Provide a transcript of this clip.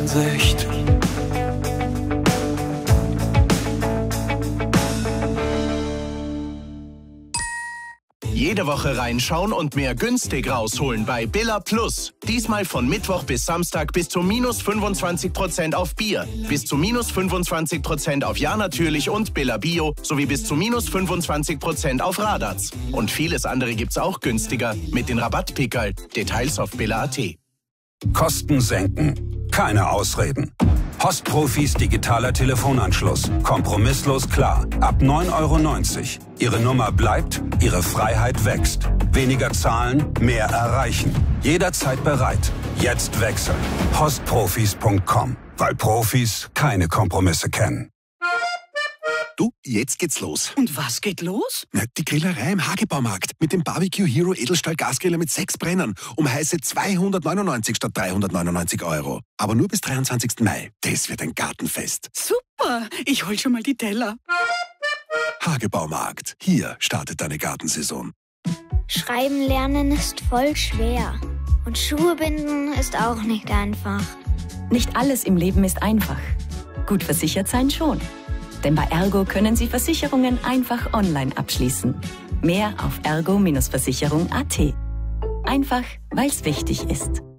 Sicht. Jede Woche reinschauen und mehr günstig rausholen bei Billa Plus. Diesmal von Mittwoch bis Samstag bis zu minus 25% auf Bier, bis zu minus 25% auf Ja natürlich und Billa Bio sowie bis zu minus 25% auf Radatz. Und vieles andere gibt's auch günstiger mit den Rabattpickerl. Details auf billa.at. Kosten senken. Keine Ausreden. Postprofis digitaler Telefonanschluss. Kompromisslos klar. Ab 9,90 €. Ihre Nummer bleibt, Ihre Freiheit wächst. Weniger zahlen, mehr erreichen. Jederzeit bereit. Jetzt wechseln. Postprofis.com. Weil Profis keine Kompromisse kennen. Du, jetzt geht's los. Und was geht los? Na, die Grillerei im Hagebaumarkt mit dem Barbecue Hero Edelstahl Gasgriller mit 6 Brennern um heiße 299 statt 399 €. Aber nur bis 23. Mai. Das wird ein Gartenfest. Super, ich hol schon mal die Teller. Hagebaumarkt. Hier startet deine Gartensaison. Schreiben lernen ist voll schwer. Und Schuhe binden ist auch nicht einfach. Nicht alles im Leben ist einfach. Gut versichert sein schon. Denn bei Ergo können Sie Versicherungen einfach online abschließen. Mehr auf ergo-versicherung.at. Einfach, weil es wichtig ist.